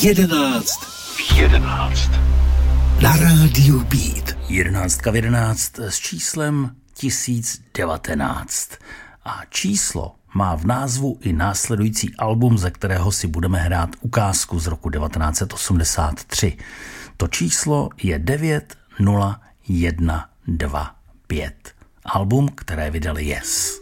11 v 11. Na rádiu Beat. 11 v 11 s číslem 1019. A číslo má v názvu i následující album, ze kterého si budeme hrát ukázku z roku 1983. To číslo je 90125. Album, které vydali Yes.